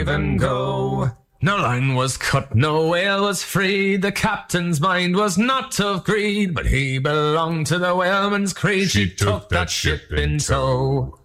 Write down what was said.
and go. No line was cut, no whale was free. The captain's mind was not of greed, but he belonged to the whaleman's creed. She took that ship in tow.